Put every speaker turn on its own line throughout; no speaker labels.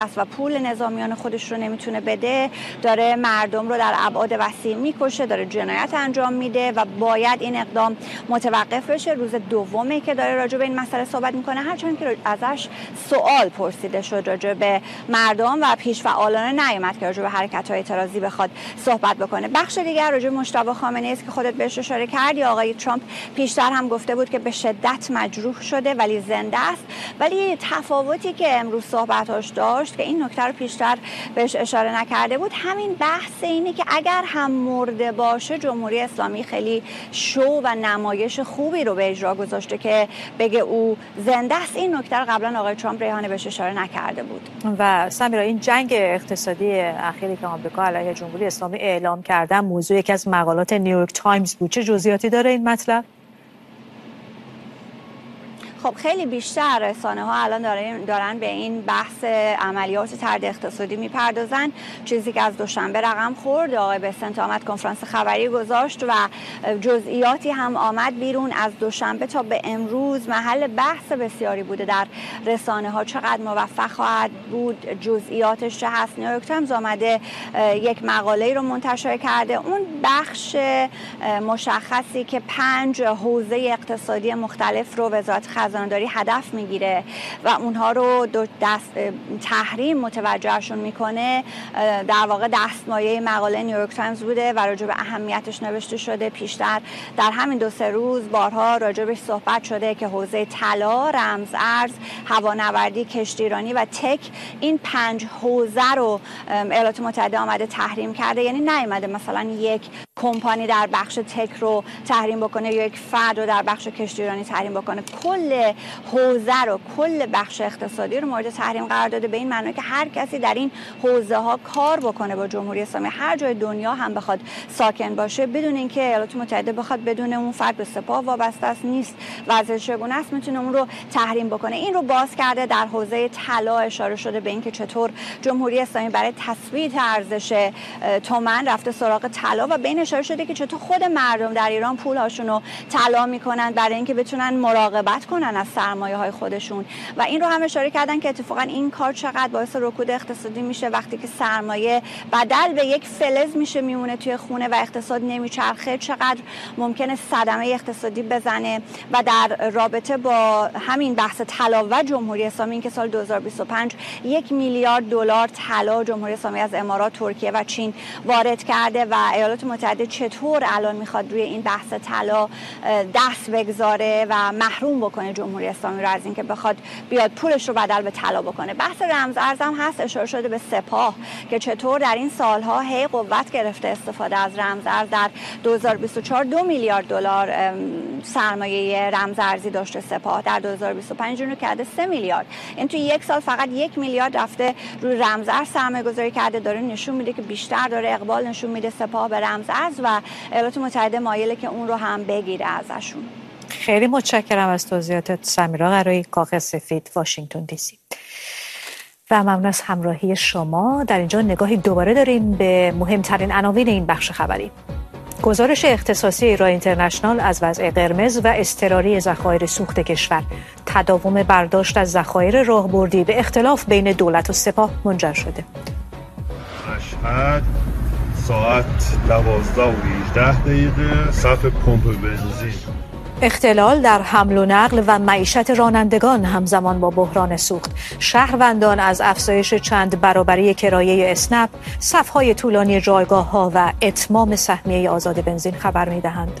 و پول نظامیان خودش رو نمیتونه بده، داره مردم رو در ابعاد وسیع میکشه، داره جنایت انجام میده و باید این اقدام متوقف بشه. روز دومه که داره راجع به این مسئله صحبت میکنه، هرچند که ازش سوال پرسیده شد راجع به مردم و پیش‌فعالانه نیامد که راجع به حرکت‌های اعتراضی بخواد صحبت بکنه. بخش دیگر راجع به مجتبی خامنه‌ای است که خودت بهش اشاره کردی. آقای ترامپ پیشتر هم گفته بود که به شدت مجروح شده ولی زنده است، ولی تفاوتی که امروز صحبتاش داشت که این نکته رو پیشتر بهش اشاره نکرده بود، همین بحث اینه که اگر هم مرده باشه جمهوری اسلامی خیلی شو و نمایش خوبی رو به اجرا گذاشته که بگه او زنده است. این نکته رو قبلا آقای ترامپ ریحانه بهش اشاره نکرده بود.
و سمیرا، این جنگ اقتصادی اخیری که آمریکا علیه جمهوری اسلامی اعلام کرده موضوع یکی از مقالات نیویورک تایمز بود، چه جزئیاتی داره این مطلب؟
خب خیلی بیشتر رسانه ها الان دارن به این بحث عملیات طرد اقتصادی میپردازن. چیزی که از دوشنبه رقم خورد، آقای بسنت آمد کنفرانس خبری گذاشت و جزئیاتی هم آمد بیرون. از دوشنبه تا به امروز محل بحث بسیاری بوده در رسانه ها، چقدر موفق خواهد بود، جزئیاتش چه هست. نیویورک تایمز آمده یک مقاله رو منتشر کرده، اون بخش مشخصی که 5 حوزه اقتصادی مختلف رو وزارت خزانه‌داری هدف میگیره و اونها رو تحریم متوجهشون میکنه، در واقع دستمایه مقاله نیویورک تایمز بوده و راجع به اهمیتش نوشته شده. پیشتر در همین 2-3 روز بارها راجع بهش صحبت شده که حوزه طلا، رمز ارز، هوانوردی، کشتیرانی و تک، این 5 حوزه رو ایالات متحده آمده تحریم کرده. یعنی نیامده مثلا یک کمپانی در بخش تک رو تحریم بکنه یا یک فرد رو در بخش کشتیرانی تحریم بکنه، کل حوزه رو، کل بخش اقتصادی رو مورد تحریم قرار داده، به این معنی که هر کسی در این حوزه ها کار بکنه با جمهوری اسلامی، هر جای دنیا هم بخواد ساکن باشه، بدون اینکه ایالات متحده بخواد بدون اون فرد به سپاه وابسته است، نیست، وضع چگونه است، میتونه اون رو تحریم بکنه. این رو باز کرده. در حوزه طلا اشاره شده به اینکه چطور جمهوری اسلامی برای تثبیت ارزش تومان رفته سراغ طلا و به این اشاره شده که چطور خود مردم در ایران پولهاشون رو طلا میکنن برای اینکه بتونن مراقبت کنن از سرمایه‌های خودشون. و این رو هم اشاره کردن که اتفاقا این کار چقدر باعث رکود اقتصادی میشه وقتی که سرمایه بدل به یک فلز میشه میمونه توی خونه و اقتصاد نمیچرخه، چقدر ممکنه صدمه اقتصادی بزنه. و در رابطه با همین بحث طلا و جمهوری اسلامی، این که سال 2025 1 میلیارد دلار طلا جمهوری اسلامی از امارات، ترکیه و چین وارد کرده و ایالات متحده چطور الان میخواد روی این بحث طلا دست بگذاره و محروم بکنه جمهوری اسلامی رو از اینکه بخواد بیاد پولش رو بدل به طلا بکنه. بحث رمز ارز هم هست، اشاره شده به سپاه که چطور در این سالها هی قوت گرفته استفاده از رمز ارز. در 2024 2 میلیارد دلار سرمایه رمز ارزی داشته سپاه، در 2025 اون رو کرده 3 میلیارد. این تو یک سال فقط 1 میلیارد رفته روی رمز ارز سرمایه گذاری کرده. داره نشون میده که بیشتر داره اقبال نشون میده سپاه به رمز ارز و ایالات متحده مایله که اون رو هم بگیره ازشون.
خیلی متشکرم از توضیحاتت سمیرا قرایی، کاخ سفید، واشنگتن دی سی. و ممنون از همراهی شما. در اینجا نگاهی دوباره داریم به مهمترین عناوین این بخش خبری. گزارش اختصاصی ایران اینترنشنال از وضع قرمز و اضطراری ذخایر سوخت کشور، تداوم برداشت از ذخایر راهبردی به اختلاف بین دولت و سپاه منجر شده.
مشهد ساعت 12:18 صف پمپ بنزین.
اختلال در حمل و نقل و معیشت رانندگان همزمان با بحران سوخت. شهروندان از افزایش چند برابری کرایه اسنپ، صف‌های طولانی جایگاه‌ها و اتمام سهمیه آزاد بنزین خبر می‌دهند.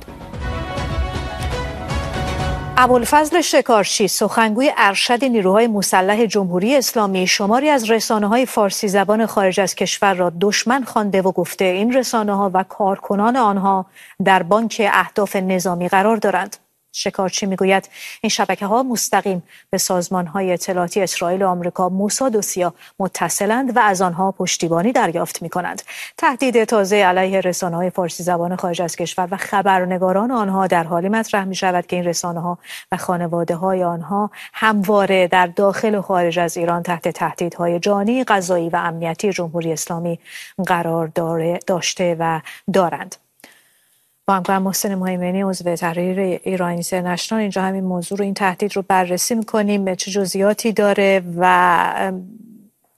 ابوالفضل شکارچی، سخنگوی ارشد نیروهای مسلح جمهوری اسلامی، شماری از رسانه‌های فارسی زبان خارج از کشور را دشمن خوانده و گفته این رسانه‌ها و کارکنان آنها در بانک اهداف نظامی قرار دارند. شکارچی میگوید این شبکه‌ها مستقیم به سازمان‌های اطلاعاتی اسرائیل و آمریکا، موساد و سیا متصلند و از آنها پشتیبانی دریافت می‌کنند. تهدید تازه علیه رسانه‌های فارسی زبان خارج از کشور و خبرنگاران آنها در حالی مطرح می‌شود که این رسانه‌ها و خانواده‌های آنها همواره در داخل و خارج از ایران تحت تهدیدهای جانی، قضایی و امنیتی جمهوری اسلامی قرار داشته و دارند. با همکارم محسن مهیمنی عضو تحریر ایران اینترنشنال اینجا همین موضوع رو، این تهدید رو بررسی می‌کنیم، چه جزئیاتی داره و